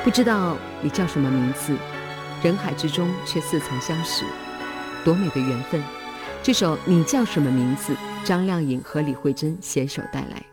不知道你叫什么名字，人海之中却似曾相识，多美的缘分。这首《你叫什么名字》，张靓颖和李慧珍携手带来。